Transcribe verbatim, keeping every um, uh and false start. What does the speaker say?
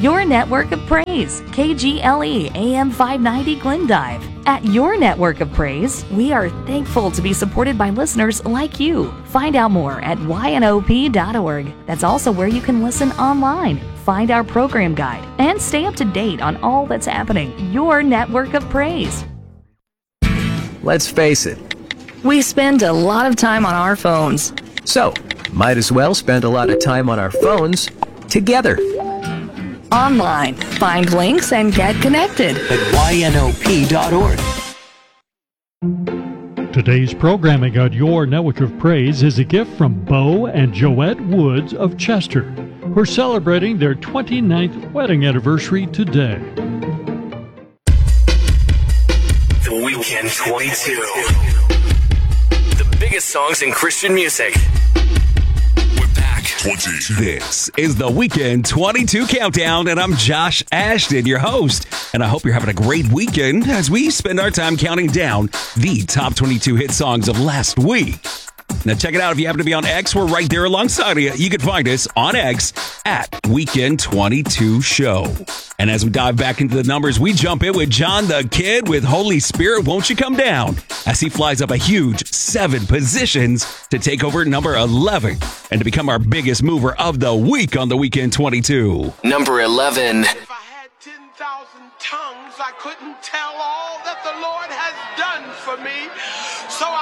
Your network of praise, K G L E A M five ninety Glendive. At Your Network of Praise, we are thankful to be supported by listeners like you. Find out more at Y N O P dot org. That's also where you can listen online, find our program guide, and stay up to date on all that's happening. Your Network of Praise. Let's face it. We spend a lot of time on our phones. So, might as well spend a lot of time on our phones together. Online, find links and get connected at Y N O P dot org. Today's programming on Your Network of Praise is a gift from Bo and Joette Woods of Chester, who are celebrating their twenty-ninth wedding anniversary today. The Weekend twenty-two. The biggest songs in Christian music. We're back. twenty. This is the Weekend twenty-two Countdown, and I'm Josh Ashton, your host. And I hope you're having a great weekend as we spend our time counting down the top twenty-two hit songs of last week. Now, check it out. If you happen to be on X, we're right there alongside of you. You can find us on X at Weekend twenty-two Show. And as we dive back into the numbers, we jump in with John the Kid with Holy Spirit, Won't You Come Down? As he flies up a huge seven positions to take over number eleven and to become our biggest mover of the week on the Weekend twenty-two. Number eleven. If I had ten thousand tongues, I couldn't tell all that the Lord has done for me. So I